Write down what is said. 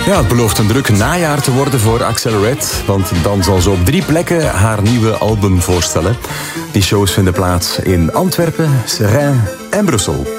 Ja, het belooft een druk najaar te worden voor Accelerate, want dan zal ze op 3 plekken haar nieuwe album voorstellen. Die shows vinden plaats in Antwerpen, Rennes en Brussel.